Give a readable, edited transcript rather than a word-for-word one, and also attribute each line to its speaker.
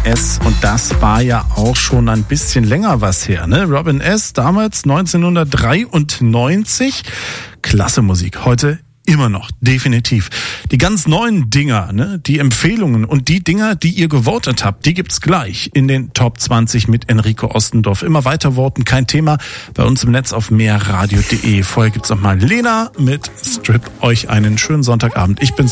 Speaker 1: S. Und das war ja auch schon ein bisschen länger was her, ne? Robin S. damals 1993. Klasse Musik. Heute immer noch, definitiv. Die ganz neuen Dinger, ne, die Empfehlungen und die Dinger, die ihr gewotet habt, die gibt's gleich in den Top 20 mit Enrico Ostendorf. Immer weiter voten, kein Thema. Bei uns im Netz auf mehrradio.de. Vorher gibt's noch mal Lena mit Strip. Euch einen schönen Sonntagabend. Ich bin